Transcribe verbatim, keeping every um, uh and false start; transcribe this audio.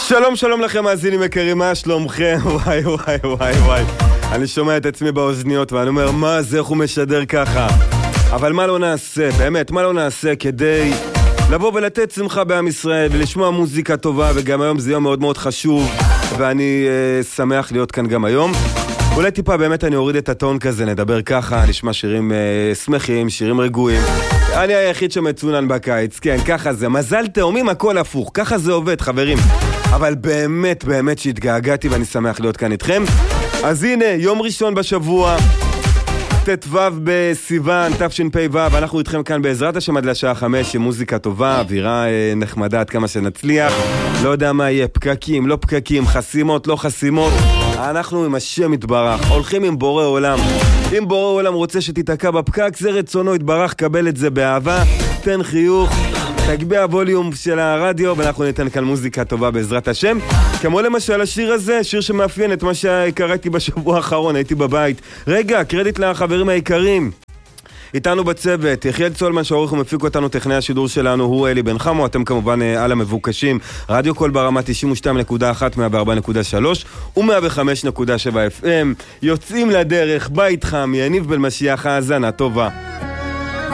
שלום שלום לכם מאזינים יקרים, מה שלומכם? וואי וואי וואי וואי, אני שומע את עצמי באוזניות ואני אומר, מה זה, איך הוא משדר ככה? אבל מה לא נעשה, באמת, מה לא נעשה כדי לבוא ולתת שמחה בעם ישראל ולשמוע מוזיקה טובה, וגם היום זה יום מאוד מאוד חשוב ואני אה, שמח להיות כאן גם היום. אולי טיפה באמת אני אוריד את הטון כזה, נדבר ככה, נשמע שירים אה, שמחים, שירים רגועים. אני היחיד שמצונן בקיץ, כן, ככה זה, מזל תאומים, הכל הפוך, ככה זה עובד חברים. אבל באמת באמת שהתגעגעתי ואני שמח להיות כאן איתכם. אז הנה, יום ראשון בשבוע, ט"ו בסיוון, תשפ"ו, ואנחנו איתכם כאן בעזרת השם עד לשעה חמש, עם מוזיקה טובה, אווירה אה, נחמדה עד כמה שנצליח. לא יודע מה יהיה, פקקים, לא פקקים, חסימות, לא חסימות. אנחנו עם השם יתברך, הולכים עם בורא עולם. אם בורא עולם רוצה שתתעקע בפקק, זה רצונו יתברך, קבל את זה באהבה, תן חיוך, תגביה הווליום של הרדיו, ואנחנו ניתן כאן מוזיקה טובה בעזרת השם. כמו למשל השיר הזה, שיר שמאפיין את מה שקראתי בשבוע האחרון, הייתי בבית. רגע, קרדיט לחברים היקרים. איתנו בצוות, יחיאל צולמן שעורך ומפיק אותנו, טכנאי השידור שלנו הוא אלי בן חמו, אתם כמובן על המבוקשים, רדיו קול ברמה תשעים ושתיים נקודה אחת, מאה וארבע נקודה שלוש ו-מאה וחמש נקודה שבע אף אם. יוצאים לדרך, בית חם, יניב בן משיח, האזנה טובה.